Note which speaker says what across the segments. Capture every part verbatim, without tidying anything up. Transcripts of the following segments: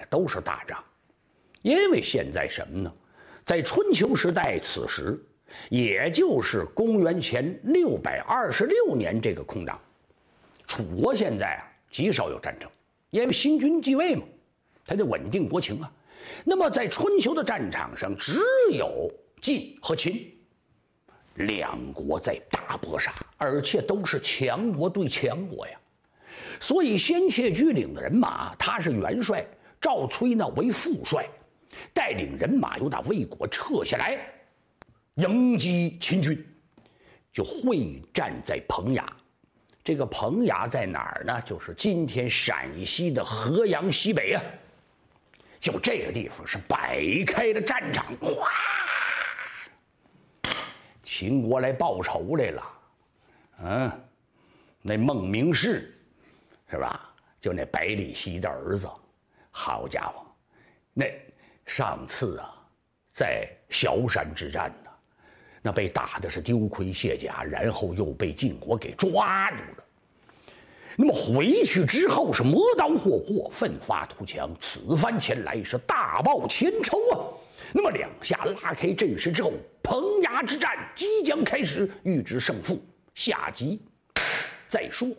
Speaker 1: 都是大仗，因为现在什么呢？在春秋时代，此时也就是公元前六百二十六年这个空档，楚国现在啊极少有战争，因为新君继位嘛，他得稳定国情啊。那么在春秋的战场上，只有晋和秦两国在大搏杀，而且都是强国对强国呀。所以先且居领的人马，他是元帅，赵崔呢为副帅，带领人马由打魏国撤下来，迎击秦军，就会战在彭衙。这个彭衙在哪儿呢？就是今天陕西的河阳西北啊。就这个地方是摆开的战场，哗！秦国来报仇来了，嗯，那孟明视是吧？就那百里奚的儿子，好家伙，那上次啊，在崤山之战呢，那被打的是丢盔卸甲，然后又被晋国给抓住了。那么回去之后是磨刀霍霍，奋发图强，此番前来是大报前仇啊！那么两下拉开阵势之后，彭衙之战即将开始，预知胜负，下集再说。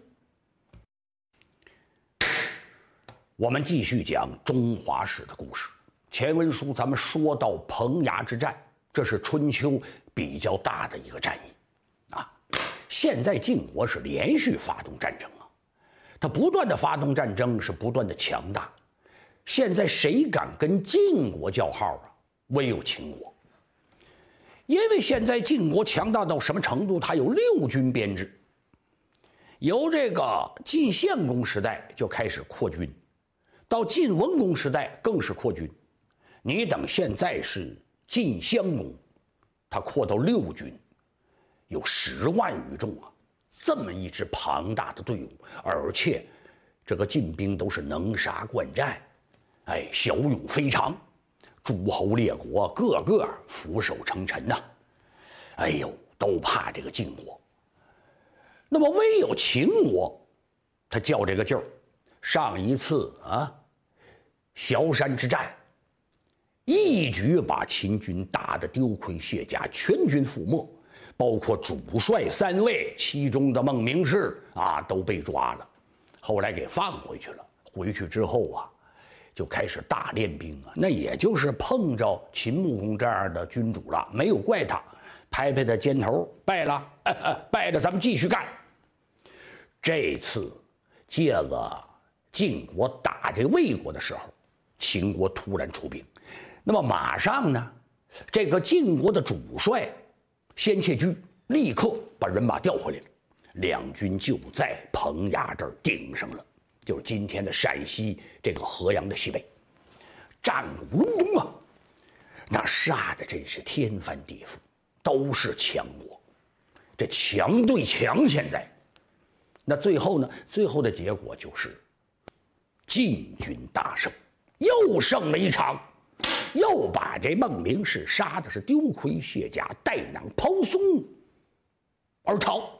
Speaker 1: 我们继续讲中华史的故事。前文书咱们说到彭衙之战，这是春秋比较大的一个战役啊。现在晋国是连续发动战争啊，他不断的发动战争，是不断的强大。现在谁敢跟晋国叫号啊？唯有秦国。因为现在晋国强大到什么程度？它有六军编制，由这个晋献公时代就开始扩军，到晋文公时代更是扩军。你等现在是晋襄公，他扩到六军，有十万余众啊！这么一支庞大的队伍，而且这个晋兵都是能杀惯战，哎，骁勇非常，诸侯列国个个俯首称臣呐、啊，哎呦，都怕这个晋国。那么唯有秦国，他较这个劲儿。上一次啊，崤山之战，一举把秦军打得丢盔卸甲，全军覆没。包括主帅三位，其中的孟明视啊都被抓了，后来给放回去了。回去之后啊，就开始大练兵啊，那也就是碰着秦穆公这样的君主了，没有怪他，拍拍他肩头，败了，哎哎，败了，咱们继续干。这次借了晋国打这魏国的时候，秦国突然出兵，那么马上呢，这个晋国的主帅先且居立刻把人马调回来了，两军就在彭衙这儿顶上了，就是今天的陕西这个河阳的西北，战鼓隆咚啊，那杀的真是天翻地覆，都是强国，这强对强，现在，那最后呢？最后的结果就是晋军大胜，又胜了一场。又把这孟明视杀的是丢盔卸甲，带囊抛松而逃。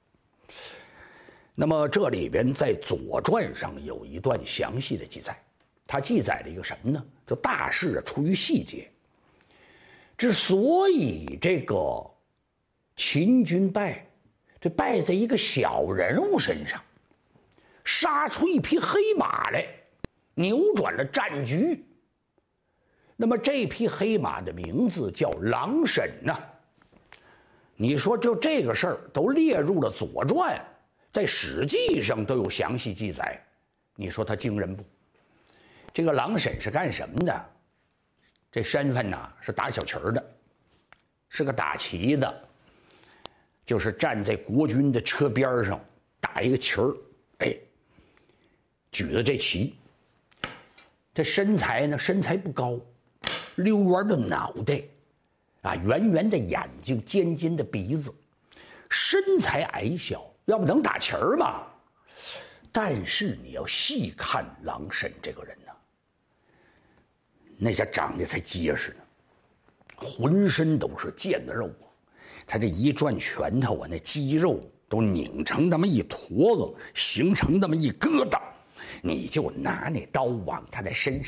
Speaker 1: 那么这里边在《左传》上有一段详细的记载，它记载了一个什么呢？就大事啊出于细节。之所以这个秦军败，这败在一个小人物身上，杀出一匹黑马来，扭转了战局。那么这匹黑马的名字叫狼沈呐、啊。你说就这个事儿都列入了《左传》，在《史记》上都有详细记载，你说他惊人不？这个狼沈是干什么的？这身份呐是打小旗儿的，是个打旗的，就是站在国军的车边上打一个旗儿，哎，举着这旗。这身材呢，身材不高。溜圆的脑袋，啊，圆圆的眼睛，尖尖的鼻子，身材矮小，要不能打旗儿嘛。但是你要细看狼沈这个人呢、啊，那家长得才结实呢，浑身都是腱子肉啊，他这一转拳头啊，那肌肉都拧成那么一坨子，形成那么一疙瘩，你就拿那刀往他的身上